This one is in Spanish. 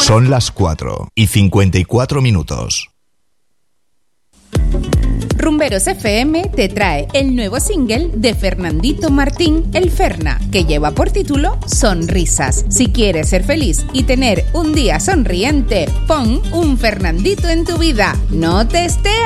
Son las 4:54. Rumberos FM te trae el nuevo single de Fernandito Martín, El Ferna, que lleva por título Sonrisas. Si quieres ser feliz y tener un día sonriente, pon un Fernandito en tu vida. No te estés